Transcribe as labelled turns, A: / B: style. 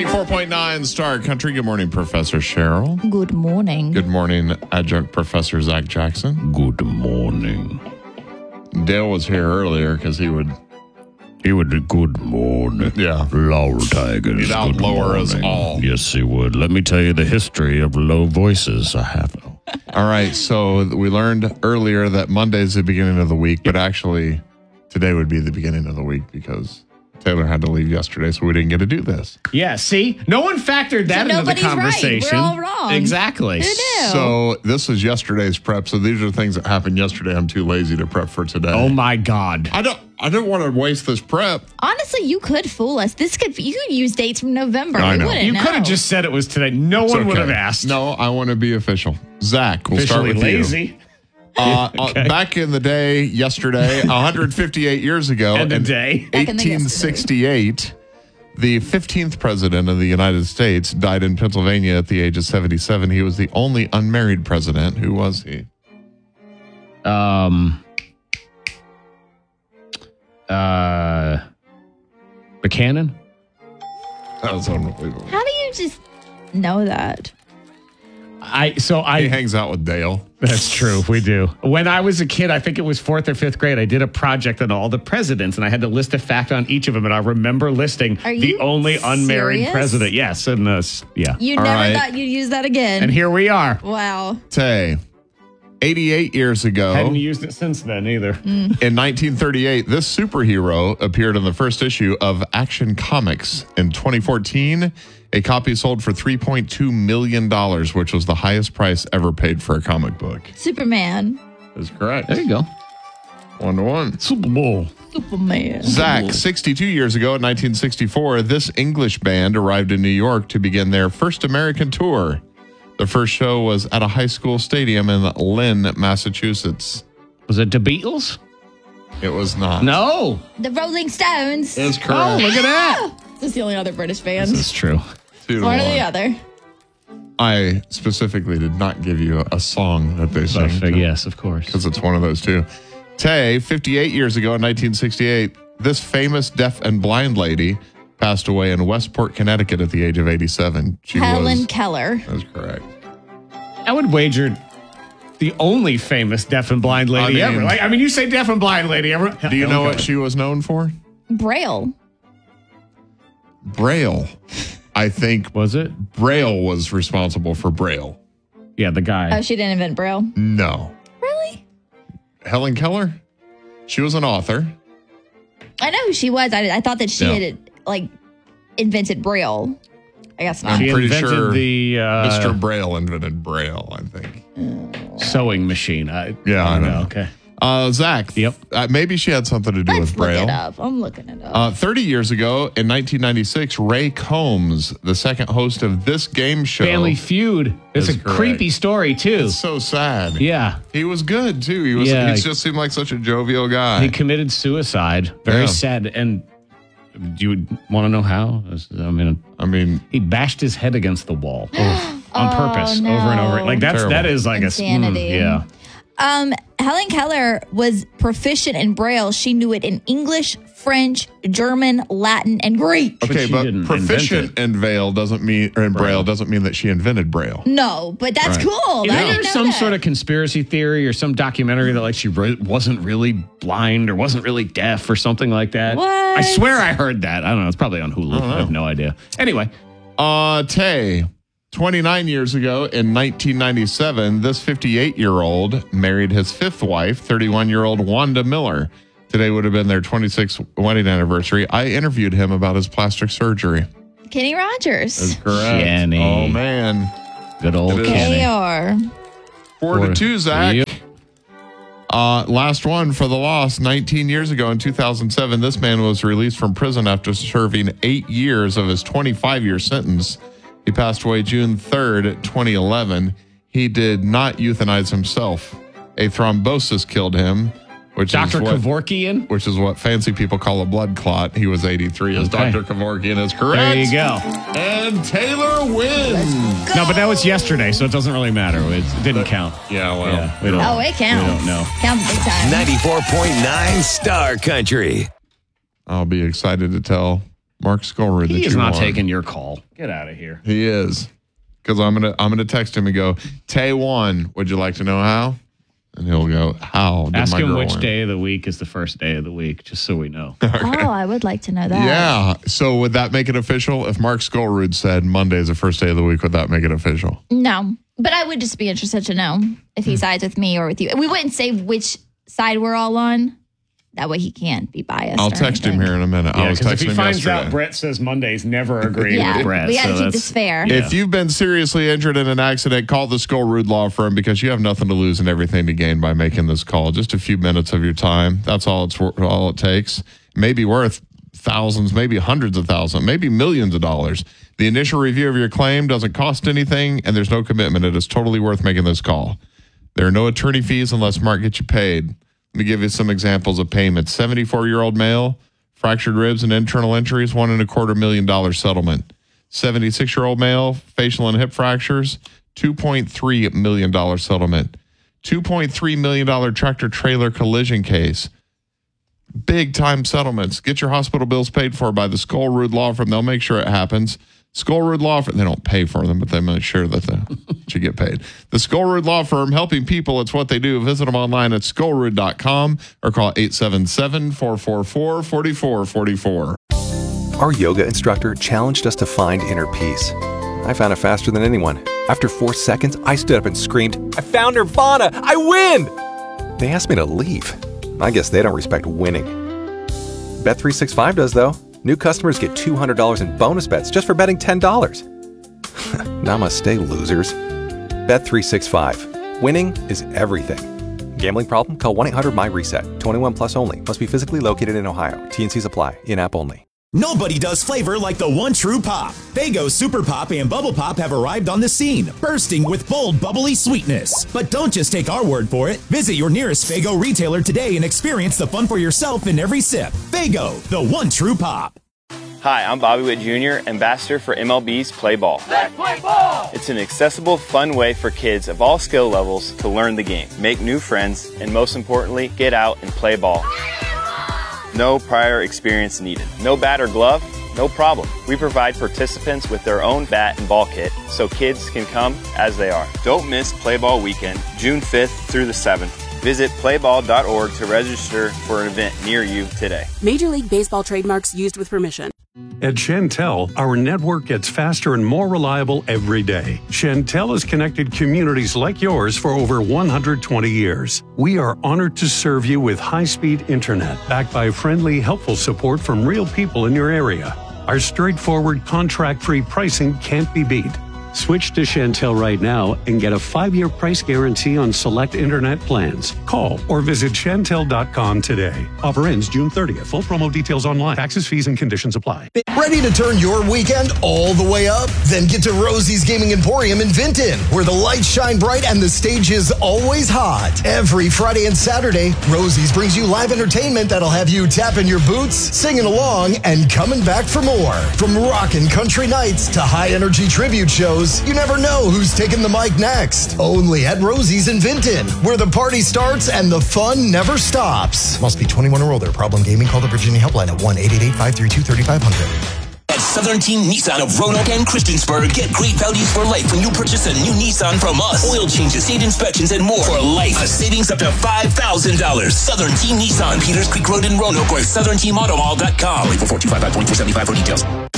A: 94.9 Star Country. Good morning, Professor Cheryl.
B: Good morning.
A: Good morning, Adjunct Professor Zach Jackson.
C: Good morning.
A: Dale was here earlier because he would
C: do good morning.
A: Yeah.
C: Low Tigers.
A: He'd outlower us all.
C: Yes, he would. Let me tell you the history of low voices. I have.
A: All right, so we learned earlier that Monday's the beginning of the week, but actually today would be the beginning of the week because Taylor had to leave yesterday, so we didn't get to do this.
D: Yeah, see? No one factored that into the
B: nobody's right.
D: conversation.
B: We're all wrong.
D: Exactly.
B: Who knew?
A: So this is yesterday's prep. So these are things that happened yesterday. I'm too lazy to prep for today.
D: Oh my God.
A: I don't want to waste this prep.
B: Honestly, you could fool us. You could use dates from November.
A: I
B: We
A: know.
B: wouldn't
D: You
B: know.
D: could have just said it was today. No
A: It's
D: one would
A: okay.
D: have asked.
A: No, I want to be official. Zach, we'll
D: Officially
A: start with
D: lazy.
A: you. Back in the day, yesterday, 158 years ago,
D: And a
A: in
D: day.
B: Back in the
A: 1868, the 15th president of the United States died in Pennsylvania at the age of 77. He was the only unmarried president. Who was he?
D: Buchanan?
A: That was unbelievable.
B: How do you just know that?
A: He hangs out with Dale.
D: That's true. We do. When I was a kid, I think it was 4th or 5th grade, I did a project on all the presidents and I had to list a fact on each of them. And I remember listing
B: Are
D: the
B: you
D: only unmarried
B: serious?
D: president. Yes. And yeah.
B: You
A: All
B: never
A: right.
B: thought you'd use that again.
D: And here we are.
B: Wow.
A: Tay, 88 years ago,
D: Hadn't used it since then either.
A: in 1938, this superhero appeared in the first issue of Action Comics. In 2014, a copy sold for $3.2 million, which was the highest price ever paid for a comic book.
B: Superman.
A: That's correct.
D: There you go.
A: 1-1.
D: Super Bowl.
B: Superman.
A: Zach, 62 years ago in 1964, this English band arrived in New York to begin their first American tour. The first show was at a high school stadium in Lynn, Massachusetts.
D: Was it the Beatles?
A: It was not.
D: No.
B: The Rolling Stones.
A: It's correct.
D: Oh, look at that.
B: This is the only other British band.
D: This is true.
A: 2-1.
B: One or the other.
A: I specifically did not give you a song that they sing.
D: Yes, of course.
A: Because it's one of those two. Tay, 58 years ago in 1968, this famous deaf and blind lady passed away in Westport, Connecticut at the age of 87.
B: Helen Keller.
A: That's correct.
D: I would wager the only famous deaf and blind lady
A: I mean-
D: ever. You say deaf and blind lady ever.
A: Do you know what she was known for?
B: Braille.
A: Braille. I think
D: was it?
A: Braille was responsible for Braille.
D: Yeah, the guy.
B: Oh, she didn't invent Braille.
A: No.
B: Really?
A: Helen Keller? She was an author.
B: I know who she was. I thought that she
A: Yeah.
B: had invented Braille. I guess not.
A: I'm
D: She
A: pretty
D: invented
A: sure
D: the
A: Mr. Braille invented Braille, I think.
D: sewing machine.
A: Yeah, I know.
D: Okay.
A: Zach.
D: Yep.
A: Maybe she had something to do
B: Let's
A: with
B: look
A: Braille.
B: it up. I'm looking it up.
A: 30 years ago, in 1996, Ray Combs, the second host of this game show.
D: Family Feud. It's
A: That's
D: a
A: correct.
D: creepy story too.
A: It's so sad.
D: Yeah.
A: He was good, too. He
D: Yeah.
A: just seemed like such a jovial guy.
D: He committed suicide. Very
A: Yeah.
D: sad. And you would want to know how?
A: I mean,
D: he bashed his head against the wall on purpose
B: no.
D: over and over. Like
A: Terrible.
D: that is like
B: Insanity.
D: yeah.
B: Helen Keller was proficient in Braille. She knew it in English, French, German, Latin, and Greek.
A: okay,
D: she
A: but
D: didn't
A: proficient
D: invent
A: in Braille doesn't mean that she invented Braille.
B: No, but that's
A: Right.
B: cool.
D: You
B: I
D: know,
B: didn't
D: there's
B: know
D: some
B: that.
D: sort of conspiracy theory or some documentary that she wasn't really blind or wasn't really deaf or something like that.
B: What?
D: I swear I heard that. I don't know. It's probably on Hulu. I have no idea. Anyway,
A: Tay, 29 years ago in 1997, this 58-year-old married his fifth wife, 31-year-old Wanda Miller. Today would have been their 26th wedding anniversary. I interviewed him about his plastic surgery.
B: Kenny Rogers.
A: That's correct.
D: Kenny.
A: Oh, man.
D: good old
A: It is.
D: Kenny.
B: KR.
A: 4-2, Zach.
D: Yep.
A: Last one for the loss. 19 years ago in 2007, this man was released from prison after serving 8 years of his 25-year sentence. He passed away June 3rd, 2011. He did not euthanize himself. A thrombosis killed him, which
D: Dr.
A: is what,
D: Kevorkian.
A: which is what fancy people call a blood clot. He was 83, as
D: Okay.
A: Dr. Kevorkian is correct.
D: There you go.
A: And Taylor wins.
D: No, but that was yesterday, so it doesn't really matter. It didn't count.
A: Yeah, well,
D: Yeah, we don't.
B: Oh, it counts.
D: We don't know.
B: Counts big time.
E: 94.9 Star Country.
A: I'll be excited to tell Mark Skolrud.
D: He
A: that
D: is
A: you
D: not
A: want.
D: taking your call. Get out of here.
A: He is. Because I'm gonna text him and go, Tay won. Would you like to know how? And he'll go, how did
D: Ask
A: my
D: him
A: girl
D: which
A: win?
D: day of the week is the first day of the week, just so we know.
B: Oh, I would like to know that.
A: Yeah. So would that make it official? If Mark Skolrud said Monday is the first day of the week, would that make it official?
B: No, but I would just be interested to know if he sides with me or with you. We wouldn't say which side we're all on. That way he can't be biased.
A: I'll
B: or
A: text him
B: anything.
A: here in a minute. I
D: Yeah,
A: was
D: because if
A: texting
D: he
A: him
D: finds
A: yesterday.
D: out Brett says Mondays never agree
B: Yeah,
D: with Brett.
B: we got to
D: so
B: keep this fair.
D: Yeah.
A: If you've been seriously injured in an accident, call the Skolrud Law Firm because you have nothing to lose and everything to gain by making this call. Just a few minutes of your time. That's all it takes. Maybe worth thousands, maybe hundreds of thousands, maybe millions of dollars. The initial review of your claim doesn't cost anything, and there's no commitment. It is totally worth making this call. There are no attorney fees unless Mark gets you paid. Let me give you some examples of payments. 74-year-old male, fractured ribs and internal injuries, $1.25 million settlement. 76-year-old male, facial and hip fractures, $2.3 million settlement. $2.3 million tractor-trailer collision case. Big time settlements. Get your hospital bills paid for by the Skolrud Law Firm. They'll make sure it happens. Skolrud Law Firm, they don't pay for them, but they make sure that you get paid. The Skolrud Law Firm, helping people, it's what they do. Visit them online at skolrud.com or call 877-444-4444.
E: Our yoga instructor challenged us to find inner peace. I found it faster than anyone. After 4 seconds, I stood up and screamed, "I found Nirvana! I win!" They asked me to leave. I guess they don't respect winning. Bet365 does, though. New customers get $200 in bonus bets just for betting $10. Namaste, losers. Bet365. Winning is everything. Gambling problem? Call 1-800-MY-RESET. 21 plus only. Must be physically located in Ohio. T&Cs apply. In-app only.
F: Nobody does flavor like the one true pop. Faygo Super Pop and Bubble Pop have arrived on the scene, bursting with bold, bubbly sweetness. But don't just take our word for it. Visit your nearest Faygo retailer today and experience the fun for yourself in every sip. Faygo, the one true pop.
G: Hi, I'm Bobby Witt Jr., ambassador for MLB's Play Ball.
H: Let's play ball!
G: It's an accessible, fun way for kids of all skill levels to learn the game, make new friends, and most importantly, get out and play ball. No prior experience needed. No bat or glove? No problem. We provide participants with their own bat and ball kit so kids can come as they are. Don't miss Play Ball Weekend, June 5th through the 7th. Visit playball.org to register for an event near you today.
I: Major League Baseball trademarks used with permission.
J: At Shentel, our network gets faster and more reliable every day. Shentel has connected communities like yours for over 120 years. We are honored to serve you with high-speed internet, backed by friendly, helpful support from real people in your area. Our straightforward, contract-free pricing can't be beat. Switch to Shentel right now and get a 5-year price guarantee on select internet plans. Call or visit Shentel.com today. Offer ends June 30th. Full promo details online. Taxes, fees, and conditions apply.
K: Ready to turn your weekend all the way up? Then get to Rosie's Gaming Emporium in Vinton, where the lights shine bright and the stage is always hot. Every Friday and Saturday, Rosie's brings you live entertainment that'll have you tapping your boots, singing along, and coming back for more. From rockin' country nights to high-energy tribute shows, you never know who's taking the mic next. Only at Rosie's in Vinton, where the party starts and the fun never stops. Must be 21 or older. Problem gaming? Call the Virginia Helpline at 1-888-532-3500.
L: At Southern Team Nissan of Roanoke and Christiansburg, get great values for life when you purchase a new Nissan from us. Oil changes, state inspections, and more for life. A savings up to $5,000. Southern Team Nissan, Peters Creek Road in Roanoke, or at SouthernTeamAutomall.com. Wait for 425-2475 for details.